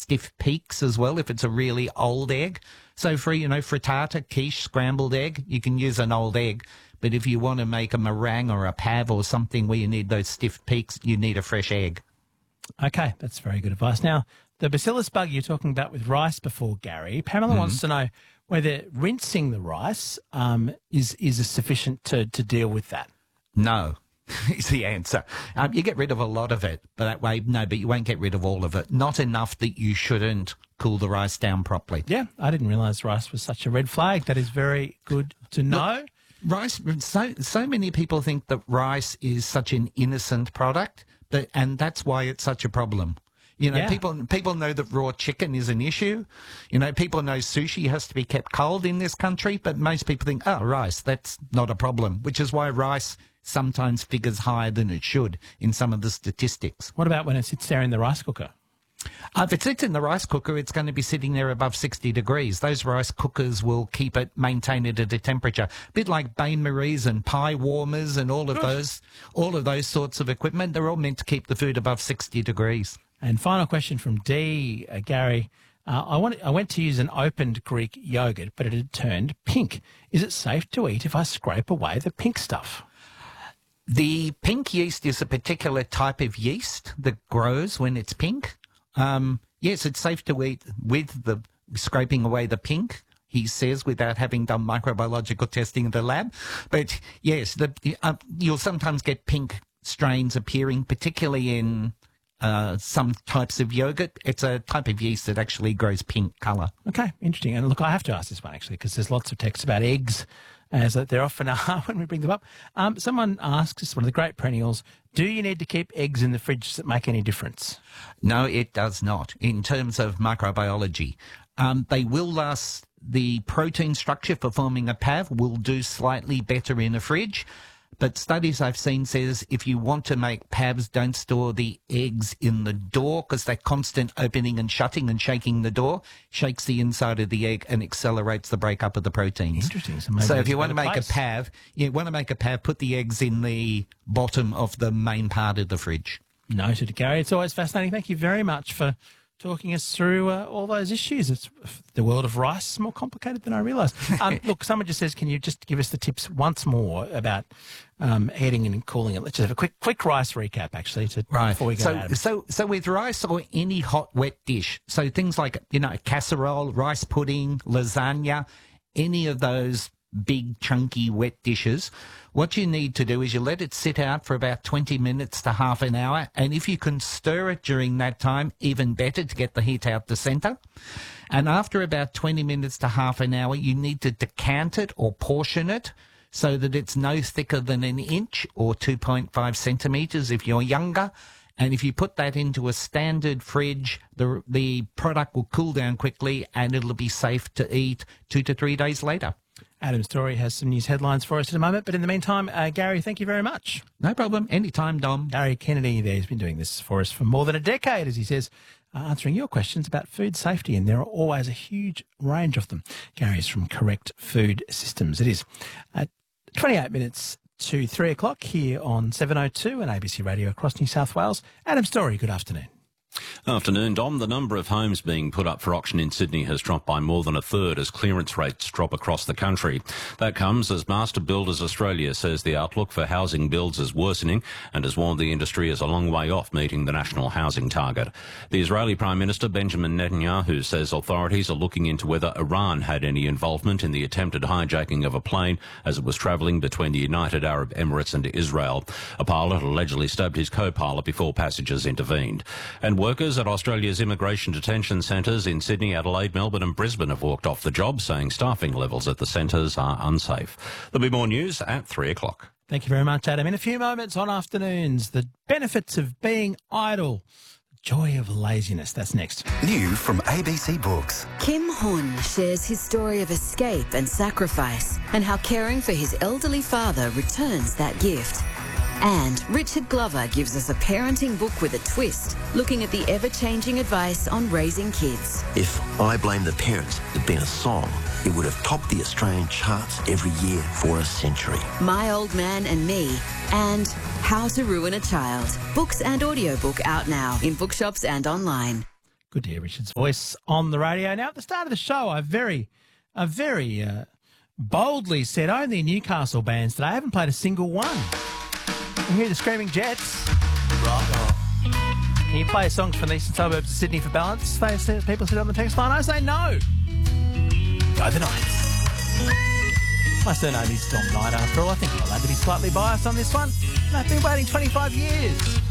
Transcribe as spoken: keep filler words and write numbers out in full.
stiff peaks as well if it's a really old egg. So for, you know, frittata, quiche, scrambled egg, you can use an old egg. But if you want to make a meringue or a pav or something where you need those stiff peaks, you need a fresh egg. Okay, that's very good advice. Now, the bacillus bug you're talking about with rice before, Gary, Pamela mm. wants to know whether rinsing the rice um, is is sufficient to, to deal with that. No, is the answer. Um, you get rid of a lot of it, but that way, no, but you won't get rid of all of it. Not enough that you shouldn't cool the rice down properly. Yeah, I didn't realise rice was such a red flag. That is very good to know. Look, rice, so, so many people think that rice is such an innocent product, that, and that's why it's such a problem. You know, yeah. people people know that raw chicken is an issue. You know, people know sushi has to be kept cold in this country, but most people think, oh, rice, that's not a problem, which is why rice sometimes figures higher than it should in some of the statistics. What about when it sits there in the rice cooker? Uh, if it sits in the rice cooker, it's going to be sitting there above sixty degrees. Those rice cookers will keep it, maintain it at a temperature. A bit like bain-maries and pie warmers and all of those, all of those sorts of equipment. They're all meant to keep the food above sixty degrees. And final question from D, uh, Gary. Uh, I, want, I went to use an opened Greek yogurt, but it had turned pink. Is it safe to eat if I scrape away the pink stuff? The pink yeast is a particular type of yeast that grows when it's pink. Um, yes, it's safe to eat with the scraping away the pink, he says, without having done microbiological testing in the lab. But yes, the, uh, you'll sometimes get pink strains appearing, particularly in uh, some types of yogurt. It's a type of yeast that actually grows pink colour. Okay, interesting. And look, I have to ask this one actually because there's lots of texts about eggs, as there often are when we bring them up. Um, someone asks, this is one of the great perennials, do you need to keep eggs in the fridge that make any difference? No, it does not. In terms of microbiology, um, they will last. The protein structure for forming a pav will do slightly better in a fridge. But studies I've seen says if you want to make pavs, don't store the eggs in the door because that constant opening and shutting and shaking the door shakes the inside of the egg and accelerates the breakup of the proteins. Interesting. So, so if you want to make place. a pav, you want to make a pav, put the eggs in the bottom of the main part of the fridge. Noted, Gary. It's always fascinating. Thank you very much for talking us through uh, all those issues. It's the world of rice is more complicated than I realised. Um, look, someone just says, can you just give us the tips once more about um, heating and cooling it? Let's just have a quick quick rice recap, actually, to, right. before we go so, out. So, so with rice or any hot, wet dish, so things like, you know, casserole, rice pudding, lasagna, any of those big, chunky, wet dishes, what you need to do is you let it sit out for about twenty minutes to half an hour, and if you can stir it during that time, even better to get the heat out the centre. And after about twenty minutes to half an hour, you need to decant it or portion it so that it's no thicker than an inch or two point five centimetres if you're younger. And if you put that into a standard fridge, the the product will cool down quickly and it'll be safe to eat two to three days later. Adam Story has some news headlines for us in a moment. But in the meantime, uh, Gary, thank you very much. No problem. Anytime, Dom. Gary Kennedy there has been doing this for us for more than a decade, as he says, uh, answering your questions about food safety. And there are always a huge range of them. Gary's from Correct Food Systems. It is uh, twenty-eight minutes to three o'clock here on seven oh two and A B C Radio across New South Wales. Adam Story, good afternoon. Afternoon, Dom. The number of homes being put up for auction in Sydney has dropped by more than a third as clearance rates drop across the country. That comes as Master Builders Australia says the outlook for housing builds is worsening and has warned the industry is a long way off meeting the national housing target. The Israeli Prime Minister Benjamin Netanyahu says authorities are looking into whether Iran had any involvement in the attempted hijacking of a plane as it was travelling between the United Arab Emirates and Israel. A pilot allegedly stabbed his co-pilot before passengers intervened. And workers at Australia's immigration detention centres in Sydney, Adelaide, Melbourne and Brisbane have walked off the job, saying staffing levels at the centres are unsafe. There'll be more news at three o'clock. Thank you very much, Adam. In a few moments on Afternoons, the benefits of being idle. Joy of laziness. That's next. New from A B C Books. Kim Hun shares his story of escape and sacrifice and how caring for his elderly father returns that gift. And Richard Glover gives us a parenting book with a twist, looking at the ever-changing advice on raising kids. If I Blame the Parents had been a song, it would have topped the Australian charts every year for a century. My Old Man and Me and How to Ruin a Child. Books and audiobook out now in bookshops and online. Good to hear Richard's voice on the radio. Now, at the start of the show, I very, I very uh, boldly said only Newcastle bands today. I haven't played a single one. You hear the Screaming Jets. Right. Can you play songs from the eastern suburbs of Sydney for balance? They said, people said on the text line. I say no. Go the Knights. My surname is Dom Knight, after all. I think I'm allowed to be slightly biased on this one. And I've been waiting twenty-five years.